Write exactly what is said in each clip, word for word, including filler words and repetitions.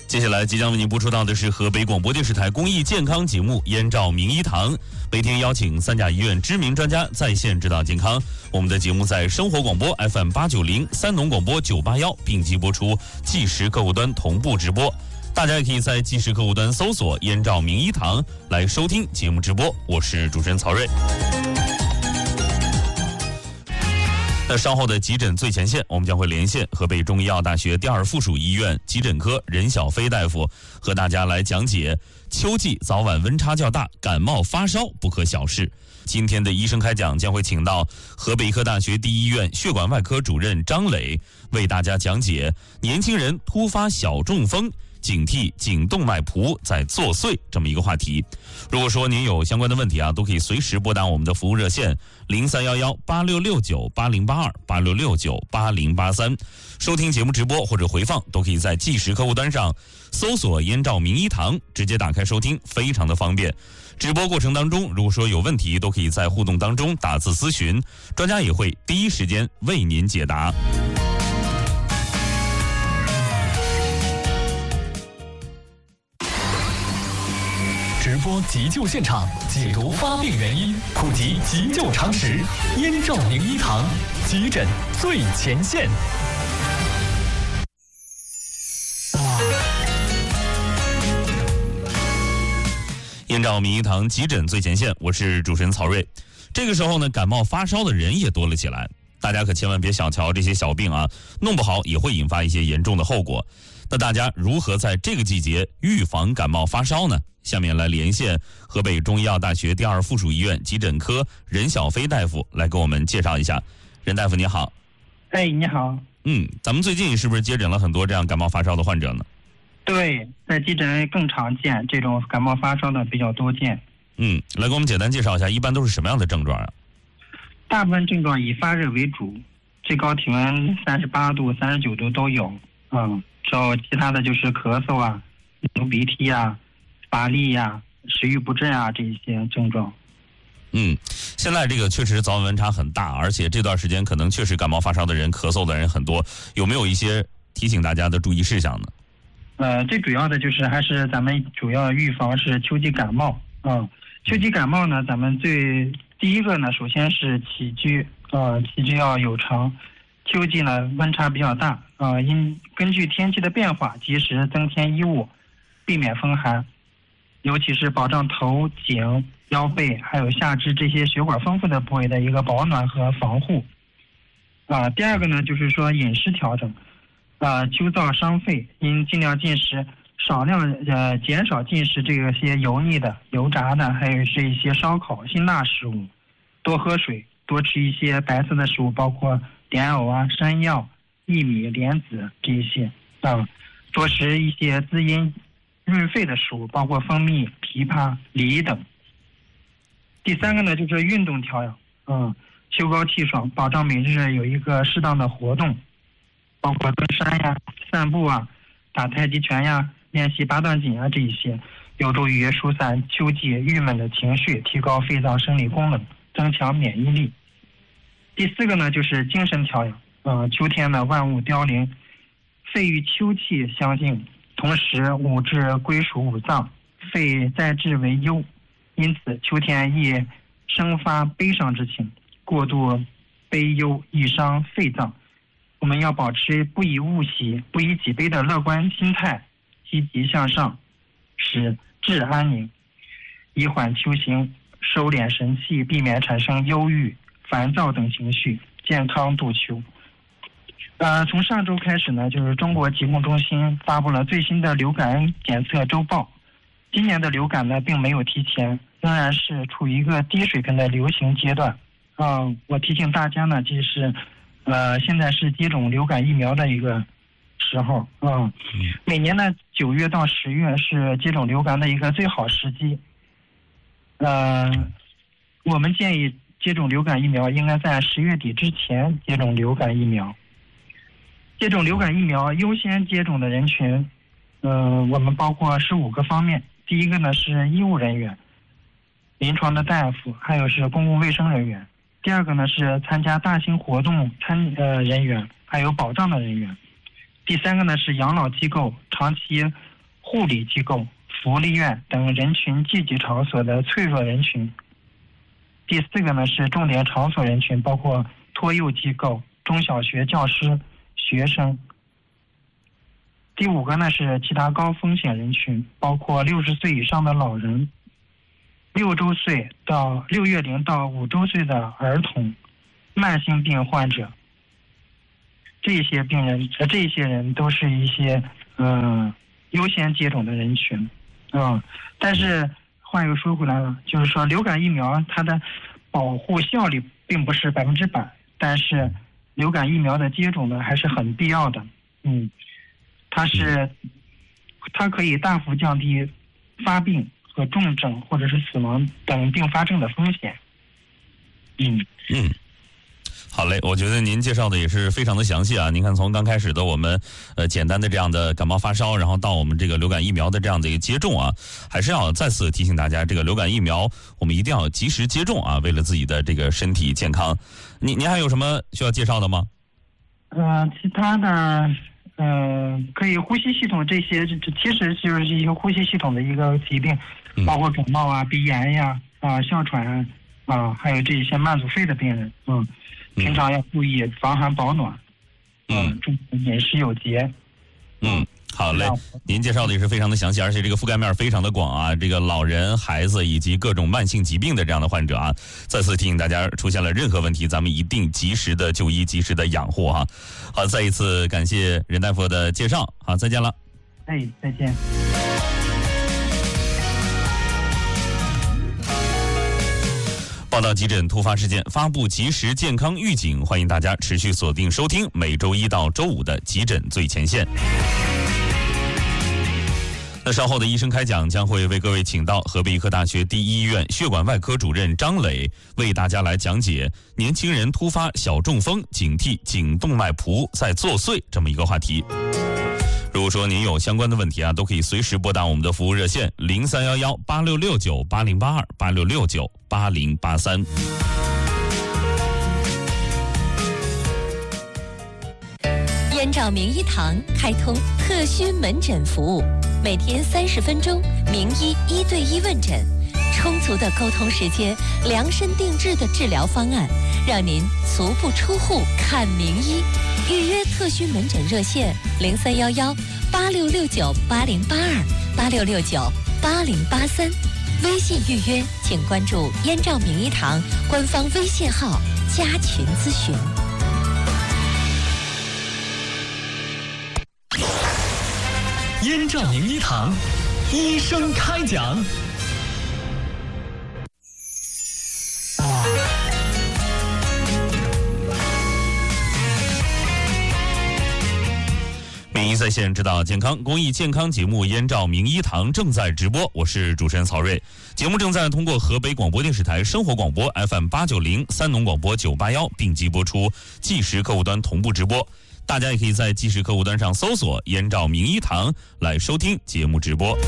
接下来即将为您播出到的是河北广播电视台公益健康节目《燕赵名医堂》，每天邀请三甲医院知名专家在线指导健康。我们的节目在生活广播 F M 八九零、三农广播九八幺并机播出，即时客户端同步直播。大家也可以在即时客户端搜索“燕赵名医堂”来收听节目直播。我是主持人曹睿。那稍后的急诊最前线，我们将会连线河北中医药大学第二附属医院急诊科任小飞大夫，和大家来讲解秋季早晚温差较大，感冒发烧不可小视。今天的医生开讲将会请到河北医科大学第一医院血管外科主任张磊，为大家讲解年轻人突发小中风，警惕颈动脉谱在作祟这么一个话题。如果说您有相关的问题啊，都可以随时拨打我们的服务热线零三幺幺八六六九八零八二八六六九八零八三。收听节目直播或者回放都可以在即时客户端上搜索“燕赵名医堂”，直接打开收听，非常的方便。直播过程当中，如果说有问题，都可以在互动当中打字咨询，专家也会第一时间为您解答。 直播急救现场，解读发病原因，普及急救常识。燕赵名医堂，急诊最前线。 燕赵名医堂急诊最前线，我是主持人曹睿。这个时候呢，感冒发烧的人也多了起来，大家可千万别小瞧这些小病啊，弄不好也会引发一些严重的后果。那大家如何在这个季节预防感冒发烧呢？下面来连线河北中医药大学第二附属医院急诊科任小飞大夫来给我们介绍一下。任大夫你好。 哎，你好。 嗯，咱们最近是不是接诊了很多这样感冒发烧的患者呢？ 对，在急诊更常见，这种感冒发烧的比较多见。 嗯，来给我们简单介绍一下，一般都是什么样的症状啊？ 大部分症状以发热为主，最高体温三十八度、三十九度都有。嗯，然后其他的就是咳嗽啊、流鼻涕啊、乏力呀、食欲不振啊这一些症状。 嗯，现在这个确实早晚温差很大，而且这段时间可能确实感冒发烧的人、咳嗽的人很多，有没有一些提醒大家的注意事项呢？ 呃，最主要的就是还是咱们主要预防是秋季感冒。嗯，秋季感冒呢，咱们最第一个呢，首先是起居，呃，起居要有常。秋季呢温差比较大，呃，因根据天气的变化，及时增添衣物，避免风寒，尤其是保障头、颈、腰背还有下肢这些血管丰富的部位的一个保暖和防护。啊、呃，第二个呢，就是说饮食调整。呃，秋燥伤肺，应尽量进食少量呃减少进食这个些油腻的、油炸的，还有是一些烧烤、辛辣食物，多喝水，多吃一些白色的食物，包括莲藕啊、山药、薏米、莲子这一些啊、嗯，多食一些滋阴润肺的食物，包括蜂蜜、枇杷、梨等。第三个呢，就是运动调养，嗯，秋高气爽，保障每日有一个适当的活动。包括登山呀、散步啊、打太极拳呀、练习八段锦啊这一些，有助于疏散秋季郁闷的情绪，提高肺脏生理功能，增强免疫力。第四个呢，就是精神调养。呃，秋天呢，万物凋零，肺与秋气相应，同时五志归属五脏，肺在志为忧，因此秋天易生发悲伤之情，过度悲忧易伤肺脏。我们要保持不以物喜、不以己悲的乐观心态，积极向上，使志安宁，以缓秋行，收敛神气，避免产生忧郁、烦躁等情绪，健康度秋。呃，从上周开始呢，就是中国疾控中心发布了最新的流感检测周报。今年的流感呢，并没有提前，仍然是处于一个低水平的流行阶段。嗯、呃，我提醒大家呢，就是。呃，现在是接种流感疫苗的一个时候，嗯，每年呢九月到十月是接种流感的一个最好时机。呃，我们建议接种流感疫苗应该在十月底之前接种流感疫苗。接种流感疫苗优先接种的人群，呃，我们包括十五个方面。第一个呢是医务人员、临床的大夫，还有是公共卫生人员。第二个呢是参加大型活动参呃人员，还有保障的人员。第三个呢是养老机构长期护理机构、福利院等人群聚集场所的脆弱人群。第四个呢是重点场所人群，包括托幼机构、中小学教师、学生。第五个呢是其他高风险人群，包括六十岁以上的老人、六周岁到六月龄到五周岁的儿童、慢性病患者。这些病人，呃，这些人都是一些嗯、呃、优先接种的人群，啊、嗯，但是话又说回来了，就是说流感疫苗它的保护效率并不是百分之百，但是流感疫苗的接种呢还是很必要的，嗯，它是它可以大幅降低发病和重症或者是死亡等并发症的风险，嗯嗯。好嘞，我觉得您介绍的也是非常的详细啊。您看，从刚开始的我们呃简单的这样的感冒发烧，然后到我们这个流感疫苗的这样的一个接种啊，还是要再次提醒大家，这个流感疫苗我们一定要及时接种啊，为了自己的这个身体健康。您您还有什么需要介绍的吗？ 呃，其他的呃，可以呼吸系统这些，其实就是一些呼吸系统的一个疾病，包括感冒啊、鼻炎呀、啊、哮喘啊，还有这些慢阻肺的病人，嗯。平常要注意防寒保暖，嗯，注意饮食有节。 嗯，好嘞，您介绍的也是非常的详细，而且这个覆盖面非常的广啊，这个老人、孩子以及各种慢性疾病的这样的患者啊，再次提醒大家，出现了任何问题，咱们一定及时的就医，及时的养护哈。好，再一次感谢任大夫的介绍，好，再见了。 哎，再见。 报道急诊突发事件，发布及时健康预警，欢迎大家持续锁定收听每周一到周五的急诊最前线。那稍后的医生开讲将会为各位请到河北医科大学第一医院血管外科主任张磊，为大家来讲解年轻人突发小中风，警惕颈动脉脯在作祟这么一个话题。如果说您有相关的问题啊，都可以随时拨打我们的服务热线零三幺幺八六六九八零八二八六六九八零八三。 燕赵名医堂开通特需门诊服务，每天三十分钟，名医一对一问诊，充足的沟通时间，量身定制的治疗方案，让您足不出户看名医。预约特需门诊热线零三幺幺八六六九八零八二八六六九八零八三，微信预约请关注燕赵名医堂官方微信号加群咨询。 燕赵名医堂，医生开讲。 名医在线指导健康公益健康节目《燕赵名医堂》正在直播，我是主持人曹睿。节目正在通过河北广播电视台生活广播 F M 八九零、三农广播九八幺并机播出，即时客户端同步直播。大家也可以在即时客户端上搜索“燕赵名医堂”来收听节目直播。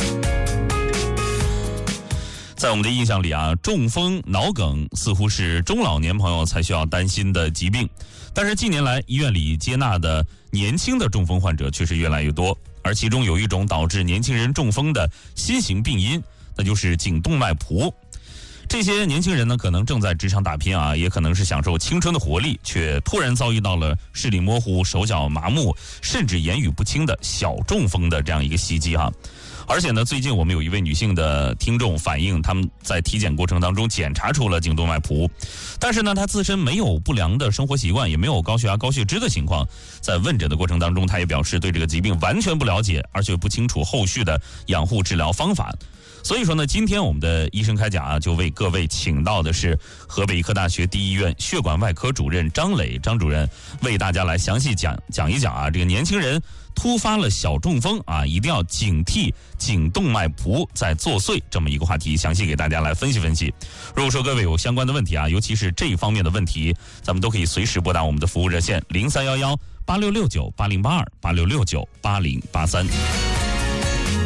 在我们的印象里啊，中风、脑梗似乎是中老年朋友才需要担心的疾病，但是近年来医院里接纳的年轻的中风患者却是越来越多，而其中有一种导致年轻人中风的新型病因，那就是颈动脉脯。这些年轻人呢，可能正在职场打拼啊，也可能是享受青春的活力，却突然遭遇到了视力模糊、手脚麻木，甚至言语不清的小中风的这样一个袭击哈。而且呢，最近我们有一位女性的听众反映，他们在体检过程当中检查出了颈动脉脯，但是呢，她自身没有不良的生活习惯，也没有高血压、高血脂的情况。在问诊的过程当中，她也表示对这个疾病完全不了解，而且不清楚后续的养护治疗方法。所以说呢，今天我们的医生开讲啊，就为各位请到的是河北医科大学第一医院血管外科主任张磊张主任，为大家来详细讲讲一讲啊，这个年轻人突发了小中风啊，一定要警惕颈动脉脯在作祟这么一个话题，详细给大家来分析分析。如果说各位有相关的问题啊，尤其是这一方面的问题，咱们都可以随时拨打我们的服务热线零三幺幺八六六九八零八二八六六九八零八三。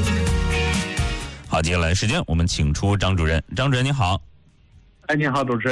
好，接下来时间我们请出张主任。张主任你好。 哎，你好，主持人。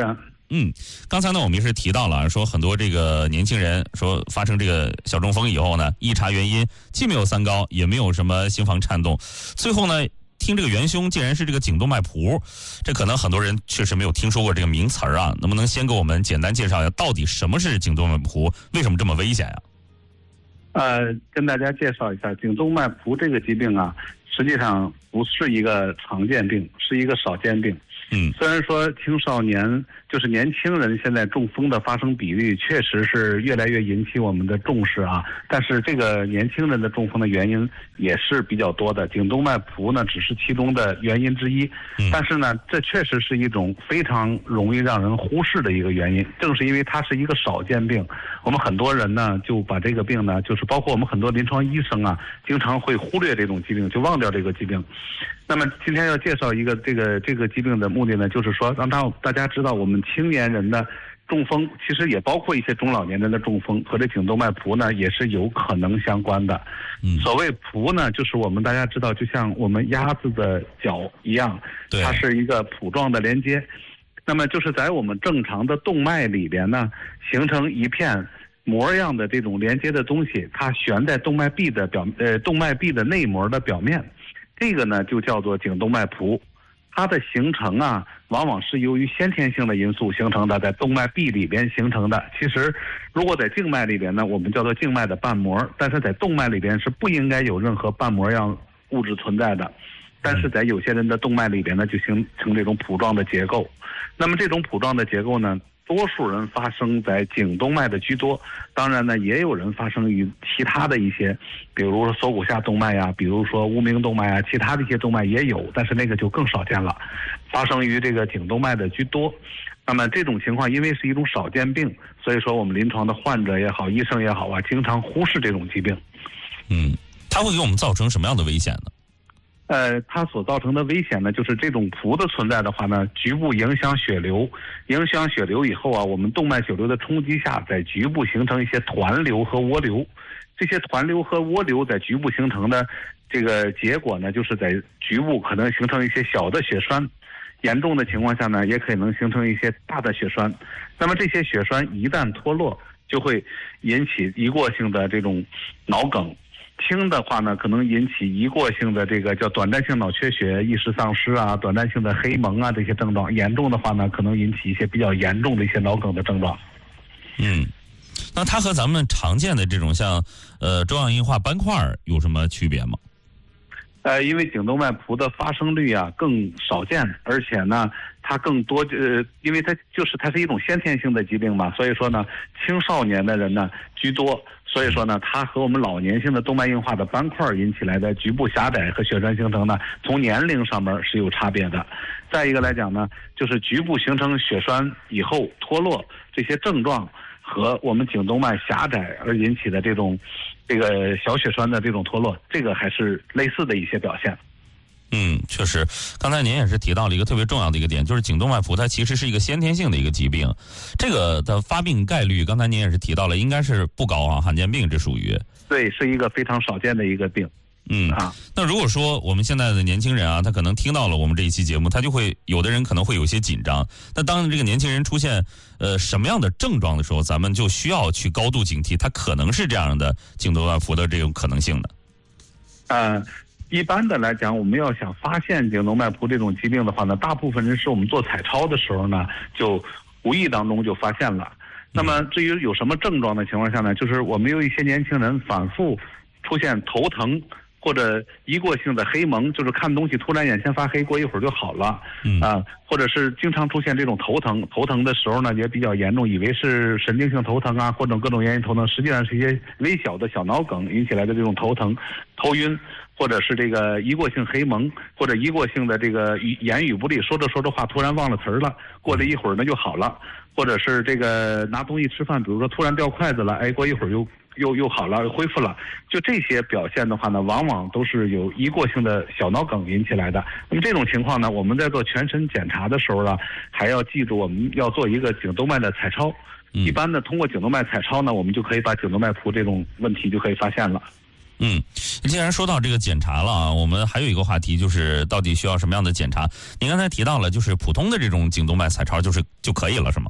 嗯，刚才呢我们也是提到了，说很多这个年轻人说发生这个小中风以后呢，一查原因既没有三高，也没有什么心房颤动，最后呢听这个元凶竟然是这个颈动脉谱，这可能很多人确实没有听说过这个名词儿啊，能不能先给我们简单介绍一下到底什么是颈动脉谱，为什么这么危险呀？ 呃，跟大家介绍一下，颈动脉谱这个疾病啊，实际上不是一个常见病，是一个少见病。 嗯， 虽然说青少年就是年轻人现在中风的发生比率确实是越来越引起我们的重视啊，但是这个年轻人的中风的原因也是比较多的，颈动脉谱呢只是其中的原因之一。 嗯， 但是呢，这确实是一种非常容易让人忽视的一个原因，正是因为它是一个少见病，我们很多人呢就把这个病呢，就是包括我们很多临床医生啊，经常会忽略这种疾病，就忘掉这个疾病。那么今天要介绍一个这个这个疾病的目的呢，就是说让大大家知道，我们青年人的中风其实也包括一些中老年人的中风和这颈动脉谱呢也是有可能相关的。 嗯， 所谓谱呢，就是我们大家知道，就像我们鸭子的脚一样，它是一个谱状的连接。那么就是在我们正常的动脉里边呢，形成一片膜样的这种连接的东西，它悬在动脉壁的表呃动脉壁的内膜的表面。这个呢就叫做颈动脉谱，它的形成啊，往往是由于先天性的因素形成的，在动脉壁里边形成的。其实，如果在静脉里边呢，我们叫做静脉的瓣膜，但是在动脉里边是不应该有任何瓣膜样物质存在的。但是在有些人的动脉里边呢，就形成这种谱状的结构。那么这种谱状的结构呢，多数人发生在颈动脉的居多，当然呢，也有人发生于其他的一些，比如说锁骨下动脉呀，比如说无名动脉啊，其他的一些动脉也有，但是那个就更少见了，发生于这个颈动脉的居多。那么这种情况因为是一种少见病，所以说我们临床的患者也好，医生也好啊，经常忽视这种疾病。 嗯，它会给我们造成什么样的危险呢？ 呃，它所造成的危险呢，就是这种谱的存在的话呢，局部影响血流，影响血流以后啊，我们动脉血流的冲击下，在局部形成一些团瘤和涡流。这些团瘤和涡流在局部形成的这个结果呢，就是在局部可能形成一些小的血栓，严重的情况下呢，也可能形成一些大的血栓。那么这些血栓一旦脱落，就会引起一过性的这种脑梗。轻的话呢，可能引起一过性的这个叫短暂性脑缺血、意识丧失啊、短暂性的黑蒙啊这些症状；严重的话呢，可能引起一些比较严重的一些脑梗的症状。 嗯，那它和咱们常见的这种像呃粥样硬化斑块有什么区别吗？ 呃，因为颈动脉谱的发生率啊更少见，而且呢，它更多呃，因为它就是它是一种先天性的疾病嘛，所以说呢，青少年的人呢居多，所以说呢，它和我们老年性的动脉硬化的斑块引起来的局部狭窄和血栓形成呢，从年龄上面是有差别的。再一个来讲呢，就是局部形成血栓以后脱落这些症状，和我们颈动脉狭窄而引起的这种这个小血栓的这种脱落，这个还是类似的一些表现。 嗯，确实，刚才您也是提到了一个特别重要的一个点，就是颈动脉谱它其实是一个先天性的一个疾病，这个的发病概率，刚才您也是提到了，应该是不高啊，罕见病这属于。 对，是一个非常少见的一个病。 嗯啊，那如果说我们现在的年轻人啊，他可能听到了我们这一期节目，他就会有的人可能会有些紧张。那当这个年轻人出现呃什么样的症状的时候，咱们就需要去高度警惕，他可能是这样的颈动脉谱的这种可能性的。 呃，一般的来讲，我们要想发现颈动脉谱这种疾病的话呢，大部分人是我们做彩超的时候呢，就无意当中就发现了。那么至于有什么症状的情况下呢，就是我们有一些年轻人反复出现头疼，或者一过性的黑蒙，就是看东西突然眼前发黑，过一会儿就好了， 嗯啊，或者是经常出现这种头疼，头疼的时候呢也比较严重，以为是神经性头疼啊，或者各种原因头疼，实际上是一些微小的小脑梗引起来的这种头疼、头晕，或者是这个一过性黑蒙，或者一过性的这个语言语不利，说着说着话突然忘了词儿了，过了一会儿呢就好了，或者是这个拿东西吃饭，比如说突然掉筷子了，哎，过一会儿又。又又好了，恢复了。就这些表现的话呢，往往都是有一过性的小脑梗引起来的。那么这种情况呢，我们在做全身检查的时候呢，还要记住我们要做一个颈动脉的彩超。 嗯、 一般的通过颈动脉彩超呢，我们就可以把颈动脉谱这种问题就可以发现了。 嗯，既然说到这个检查了啊，我们还有一个话题就是到底需要什么样的检查？您刚才提到了，就是普通的这种颈动脉彩超就是就可以了，是吗？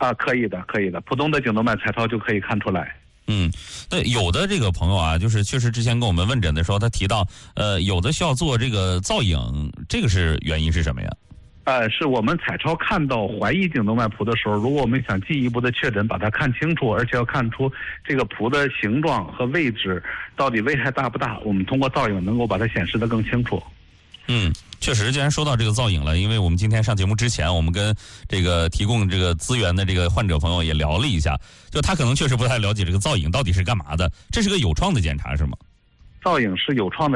啊，可以的，可以的，普通的颈动脉彩超就可以看出来。 嗯，对，有的这个朋友啊，就是确实之前跟我们问诊的时候，他提到，呃，有的需要做这个造影，这个是原因是什么呀？ 呃，是我们彩超看到怀疑颈动脉谱的时候，如果我们想进一步的确诊，把它看清楚，而且要看出这个谱的形状和位置到底危害大不大，我们通过造影能够把它显示得更清楚。 嗯，确实，既然说到这个造影了，因为我们今天上节目之前，我们跟这个提供这个资源的这个患者朋友也聊了一下，就他可能确实不太了解这个造影到底是干嘛的，这是个有创的检查是吗？ 造影是有创的